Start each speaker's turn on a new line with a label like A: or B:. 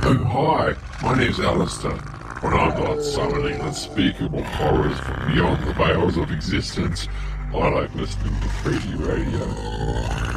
A: Oh hi, my name's Alistair. When I'm not summoning unspeakable horrors from beyond the veils of existence, I like listening to 3D radio.